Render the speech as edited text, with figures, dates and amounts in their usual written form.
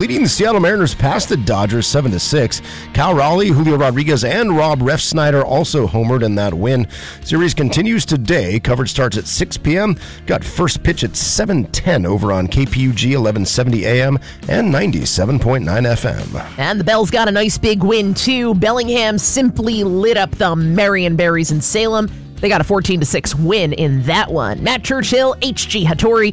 leading the Seattle Mariners past the Dodgers 7-6. Cal Raleigh, Julio Rodriguez, and Rob Refsnyder also homered in that win. Series continues today. Coverage starts at 6 p.m. Got first pitch at 7:10 over on KPUG 1170 AM and 97.9 FM. And the Bells got a nice big win, too. Bellingham simply lit up the Marion Berries in Salem. They got a 14-6 win in that one. Matt Churchill, H.G. Hattori,